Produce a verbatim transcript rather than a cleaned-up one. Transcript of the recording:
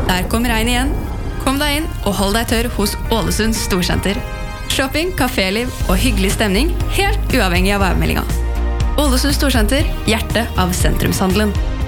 Der kom regn igjen. Kom deg inn og hold deg tørr hos Ålesund Storsenter. Shopping, kaféliv og hyggelig stemning, helt uavhengig av værmeldinga. Ålesund Storsenter, hjertet av sentrumshandelen.